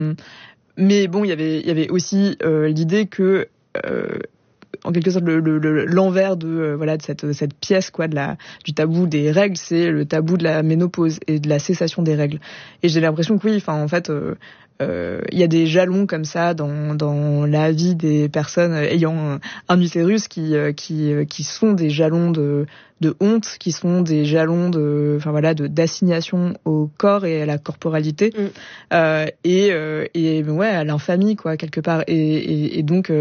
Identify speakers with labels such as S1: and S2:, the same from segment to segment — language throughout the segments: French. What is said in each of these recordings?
S1: Mais bon, il y avait aussi l'idée que en quelque sorte l'envers de cette pièce quoi du tabou des règles, c'est le tabou de la ménopause et de la cessation des règles. Et j'ai l'impression que oui, enfin en fait il y a des jalons comme ça dans la vie des personnes ayant un utérus qui sont des jalons de honte, qui sont des jalons d'assignation au corps et à la corporalité et ouais, à l'infamie quoi quelque part et donc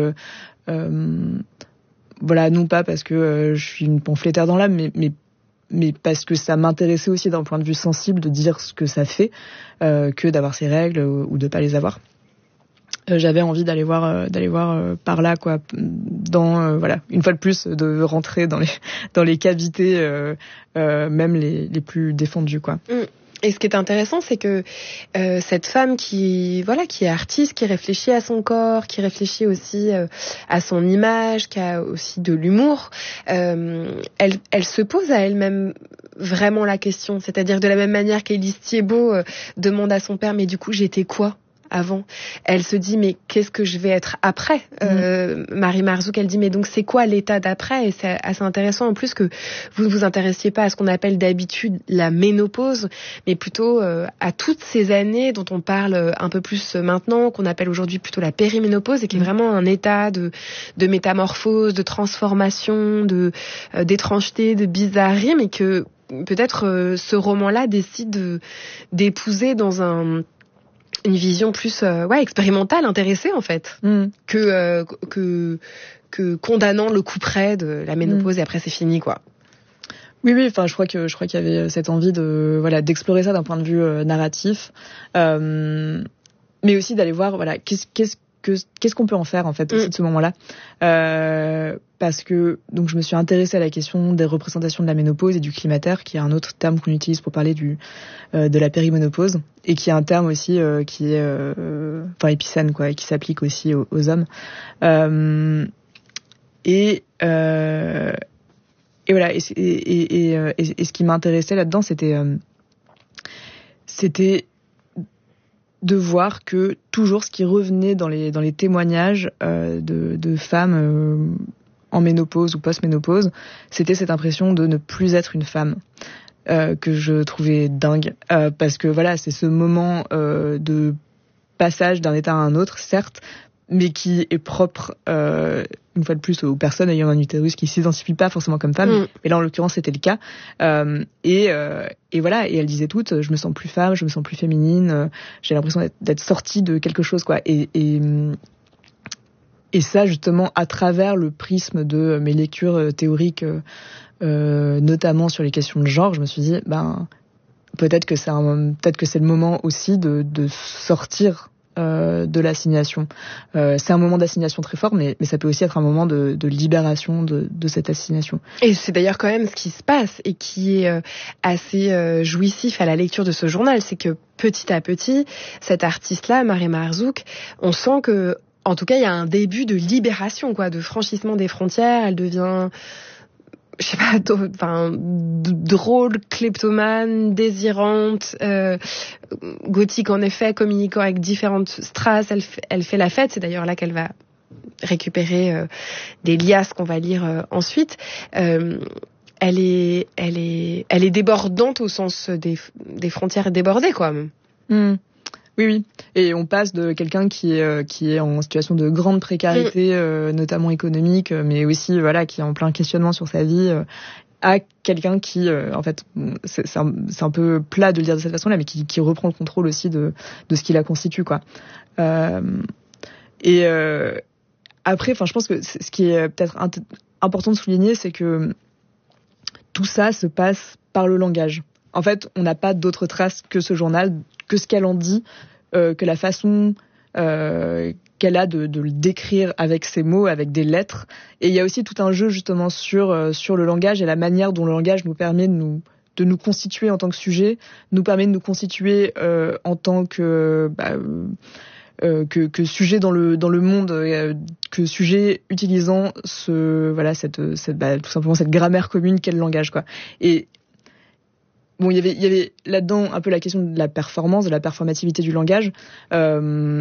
S1: voilà, non pas parce que je suis une pamphlétaire dans l'âme, mais parce que ça m'intéressait aussi d'un point de vue sensible de dire ce que ça fait que d'avoir ces règles ou de pas les avoir. J'avais envie d'aller voir par là quoi, dans une fois de plus de rentrer dans les cavités même les plus défendues quoi.
S2: Et ce qui est intéressant, c'est que cette femme qui est artiste, qui réfléchit à son corps, qui réfléchit aussi à son image, qui a aussi de l'humour, elle se pose à elle-même vraiment la question. C'est-à-dire de la même manière qu'Élise Thiébaut demande à son père, mais du coup j'étais quoi avant? Elle se dit mais qu'est-ce que je vais être après? Marie Marzouk, elle dit mais donc c'est quoi l'état d'après? Et c'est assez intéressant en plus que vous ne vous intéressiez pas à ce qu'on appelle d'habitude la ménopause, mais plutôt à toutes ces années dont on parle un peu plus maintenant, qu'on appelle aujourd'hui plutôt la périménopause, et qui est vraiment un état de métamorphose, de transformation, d'étrangeté, de bizarrerie, mais que peut-être ce roman-là décide d'épouser dans une vision plus expérimentale, intéressée en fait, que condamnant le couperet de la ménopause et après c'est fini quoi.
S1: Oui, enfin je crois qu'il y avait cette envie d'explorer ça d'un point de vue narratif, mais aussi d'aller voir qu'est-ce qu'on peut en faire en fait aussi de ce moment-là, parce que donc je me suis intéressée à la question des représentations de la ménopause et du climater, qui est un autre terme qu'on utilise pour parler de la périménopause, et qui est un terme aussi qui est épicène quoi, et qui s'applique aussi aux hommes, et voilà, et ce qui m'intéressait là-dedans, c'était de voir que toujours ce qui revenait dans les témoignages de femmes en ménopause ou post-ménopause, c'était cette impression de ne plus être une femme, que je trouvais dingue, parce que voilà, c'est ce moment de passage d'un état à un autre, certes, mais qui est propre une fois de plus aux personnes ayant un utérus qui s'identifient pas forcément comme femmes, mais là en l'occurrence c'était le cas, et voilà, et elles disaient toutes je me sens plus femme, je me sens plus féminine, j'ai l'impression d'être sortie de quelque chose quoi, et ça justement à travers le prisme de mes lectures théoriques, notamment sur les questions de genre, je me suis dit peut-être que c'est le moment aussi de sortir de l'assignation. C'est un moment d'assignation très fort, mais ça peut aussi être un moment de libération de cette assignation.
S2: Et c'est d'ailleurs quand même ce qui se passe et qui est assez jouissif à la lecture de ce journal, c'est que petit à petit, cette artiste-là, Marie Marzouk, on sent que, en tout cas, il y a un début de libération, quoi, de franchissement des frontières. Elle devient, je sais pas, drôle, kleptomane, désirante, gothique en effet, communiquant avec différentes strass. Elle fait la fête. C'est d'ailleurs là qu'elle va récupérer des liasses qu'on va lire ensuite. Elle est débordante au sens des frontières débordées, quoi.
S1: Oui. Et on passe de quelqu'un qui est en situation de grande précarité, notamment économique, mais aussi qui est en plein questionnement sur sa vie, à quelqu'un qui, en fait, c'est un peu plat de le dire de cette façon-là, mais qui reprend le contrôle aussi de ce qui la constitue, quoi. Et après, je pense que ce qui est peut-être important de souligner, c'est que tout ça se passe par le langage. En fait, on n'a pas d'autres traces que ce journal, que ce qu'elle en dit, que la façon qu'elle a de le décrire avec ses mots, avec des lettres. Et il y a aussi tout un jeu justement sur le langage et la manière dont le langage nous permet de nous constituer en tant que sujet, nous permet de nous constituer en tant que sujet dans le monde, que sujet utilisant tout simplement cette grammaire commune qu'est le langage, quoi. Et bon, il y avait là-dedans un peu la question de la performance, de la performativité du langage.